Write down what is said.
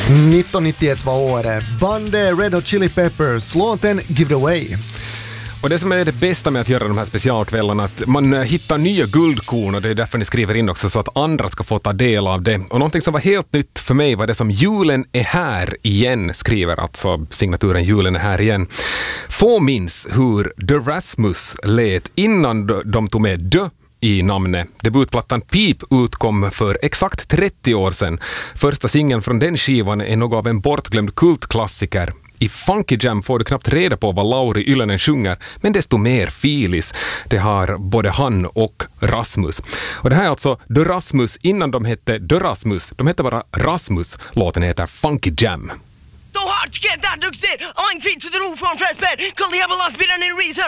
1991 var året. Bandet Red Hot Chili Peppers, låten Give It Away. Och det som är det bästa med att göra de här specialkvällarna, att man hittar nya guldkorn, och det är därför ni skriver in också så att andra ska få ta del av det. Och någonting som var helt nytt för mig var det som Julen är här igen skriver, alltså signaturen Julen är här igen. Få minns hur The Rasmus lät innan de tog med Dö i namnet. Debutplattan Peep utkom för exakt 30 år sedan. Första singeln från den skivan är något av en bortglömd kultklassiker. I Funky Jam får du knappt reda på vad Lauri Ylönen sjunger, men desto mer filis. Det har både han och Rasmus. Och det här är alltså The Rasmus innan de hette The Rasmus. De hette bara Rasmus. Låten heter Funky Jam. So hard to get that duck's dead. I'm feet to the roof on press bed. Call the apple last bit and in reason.